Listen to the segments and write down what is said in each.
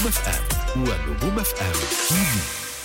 اف ام ونجوم اف ام تي في.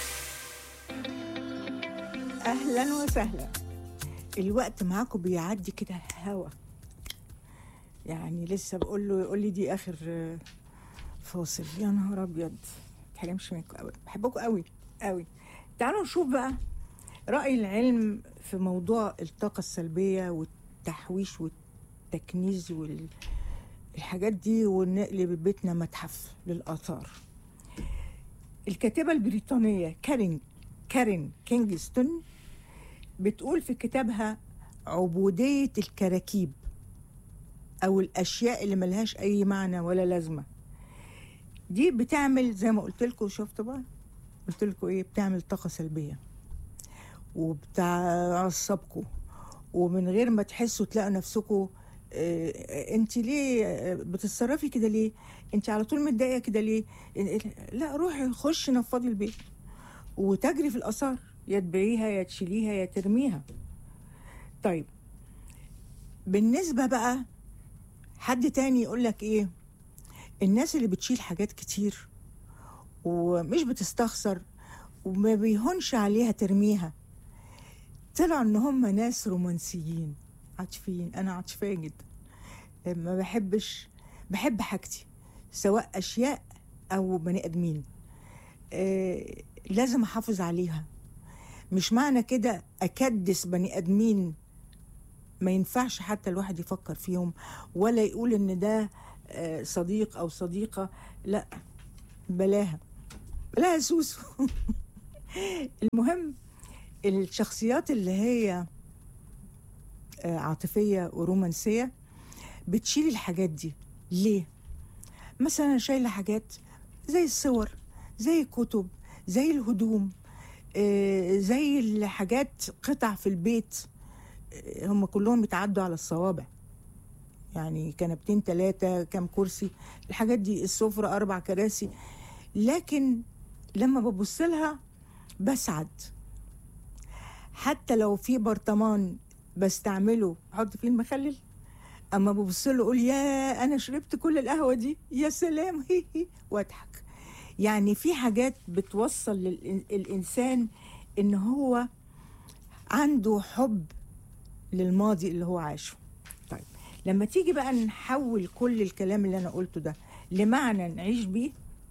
اهلا وسهلا. الوقت معاكم بيعدي كده هوا، يعني لسه بقول له يقول لي دي اخر فاصل. يا نهار ابيض، متحرمش منكم قوي، بحبكم قوي قوي. تعالوا نشوف بقى رأي العلم في موضوع الطاقة السلبية والتحويش والتكنيز والحاجات دي، ونقلب بيتنا متحف للآثار. الكاتبة البريطانية كارين كينغستون بتقول في كتابها عبودية الكراكيب أو الأشياء اللي ملهاش أي معنى ولا لازمة. دي بتعمل زي ما قلت لكم، شفت بقى قلت لكم إيه؟ بتعمل طاقة سلبية وبتعصبكم، ومن غير ما تحسوا تلاقوا نفسكم انت ليه بتتصرفي كده؟ ليه انت على طول متضايقه كده ليه؟ لا، روحي خشي نفضي البيت وتجري في الآثار، يا تبيعيها يا تشيليها يا ترميها. طيب بالنسبة بقى حد تاني يقول لك ايه؟ الناس اللي بتشيل حاجات كتير ومش بتستخسر وما بيهونش عليها ترميها، طلعوا ان هم ناس رومانسيين عاطفيين. انا عاطفية جدا، ما بحب حاجتي سواء اشياء او بني ادمين. لازم احافظ عليها. مش معنى كده اكدس بني ادمين، ما ينفعش حتى الواحد يفكر فيهم ولا يقول ان ده صديق او صديقة. لا، بلاها سوسو. المهم الشخصيات اللي هي عاطفية ورومانسية بتشيل الحاجات دي. ليه؟ مثلا شايلة حاجات زي الصور، زي الكتب، زي الهدوم، زي الحاجات قطع في البيت، هم كلهم يتعدوا على الصوابع، يعني كنبتين 3 كام كرسي، الحاجات دي، السفرة 4 كراسي. لكن لما ببص لها بسعد. حتى لو في برطمان بستعمله بحط فيه المخلل، اما ببص له اقول يا انا شربت كل القهوة دي، يا سلام، هي واضحك. يعني في حاجات بتوصل للإنسان ان هو عنده حب للماضي اللي هو عاشه. طيب لما تيجي بقى نحول كل الكلام اللي أنا قلته ده لمعنى نعيش بيه،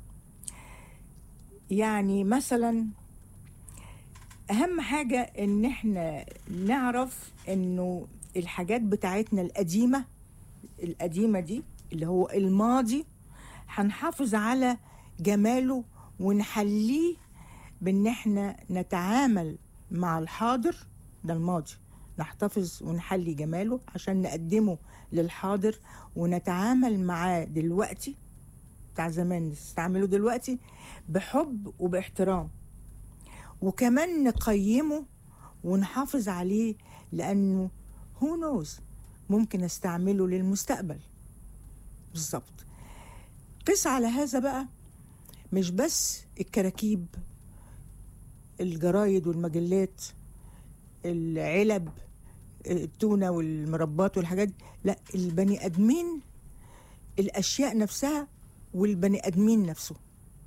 يعني مثلا أهم حاجة إن احنا نعرف إنه الحاجات بتاعتنا القديمة دي اللي هو الماضي، هنحافظ على جماله ونحليه بإن احنا نتعامل مع الحاضر. ده الماضي نحتفظ ونحلي جماله عشان نقدمه للحاضر، ونتعامل معاه دلوقتي بتاع زمان نستعمله دلوقتي بحب وباحترام، وكمان نقيمه ونحافظ عليه، لأنه who knows ممكن استعمله للمستقبل. بالظبط. قس على هذا بقى مش بس الكراكيب، الجرايد والمجلات، العلب، التونة والمربات والحاجات دي. لا، البني ادمين، الاشياء نفسها والبني ادمين نفسه.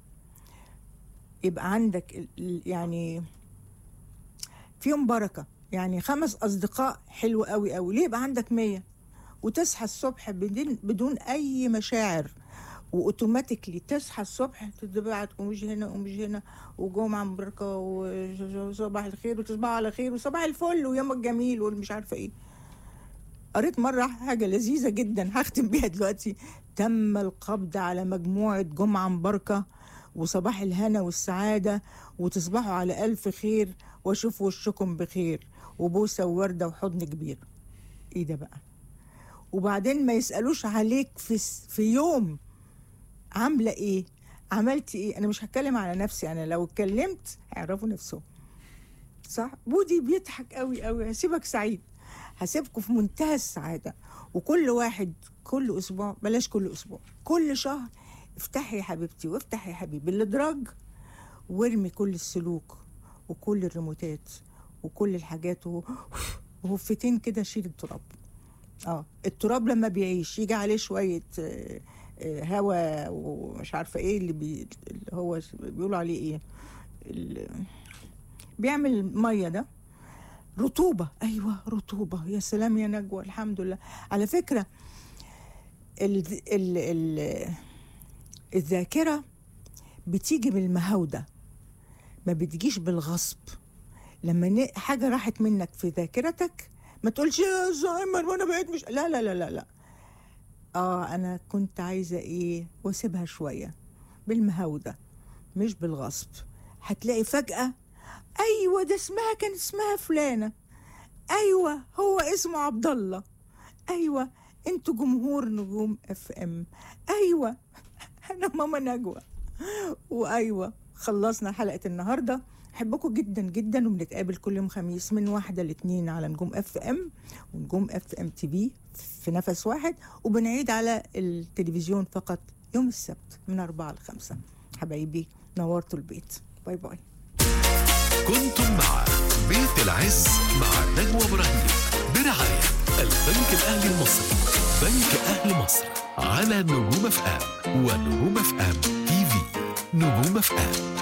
يبقى عندك يعني فيهم بركة. يعني 5 اصدقاء حلو قوي قوي. ليه يبقى عندك 100 وتصحى الصبح بدون اي مشاعر، واوتوماتيكلي تصحى الصبح تتبعت ومش هنا ومش هنا، وجمعة مباركة وصباح الخير وتصبحوا على خير وصباح الفل ويومك جميل والمش عارفة ايه. قريت مرة حاجة لذيذة جدا هختم بيها دلوقتي: تم القبض على مجموعة جمعة مباركة وصباح الهنا والسعادة وتصبحوا على ألف خير واشوف وشكم بخير وبوسة ووردة وحضن كبير. ايه ده بقى؟ وبعدين ما يسألوش عليك في يوم عاملة ايه، عملت ايه. انا مش هتكلم على نفسي، انا لو اتكلمت هيعرفوا نفسهم. صح؟ بودي بيضحك قوي قوي. هسيبك سعيد، هسيبكم في منتهى السعادة. وكل واحد كل اسبوع، بلاش كل اسبوع، كل شهر افتحي يا حبيبتي وافتحي يا حبيبي الادراج، وارمي كل السلوك وكل الريموتات وكل الحاجات وهفتين كده، شيل التراب. التراب لما بيعيش يجي عليه شوية هوا ومش عارفه ايه اللي هو بيقولوا عليه ايه، بيعمل ميه ده، رطوبه. ايوه رطوبه، يا سلام يا نجوى، الحمد لله. على فكره الذاكره بتيجي بالمهاوده، ما بتجيش بالغصب. لما حاجه راحت منك في ذاكرتك ما تقولش يا زهايمر وانا بقيت مش، لا لا لا لا لا، انا كنت عايزه ايه واسيبها شويه، بالمهاوده مش بالغصب. هتلاقي فجاه ايوه ده اسمها، كان اسمها فلانه، ايوه هو اسمه عبد الله، ايوه انتوا جمهور نجوم اف ام، ايوه انا ماما نجوى. وايوه خلصنا حلقه النهارده. احبكم جدا جدا، وبنتقابل كل يوم خميس من 1 ل2 على نجوم اف ام ونجوم اف ام تي في في نفس واحد، وبنعيد على التلفزيون فقط يوم السبت من 4 ل5. حبايبي نورتوا البيت، باي باي. كنتم مع بيت العز مع نجوى إبراهيم برعاية البنك الأهلي المصري، بنك أهل مصر، على نجوم اف ام ونجوم اف ام تي في. نجوم اف ام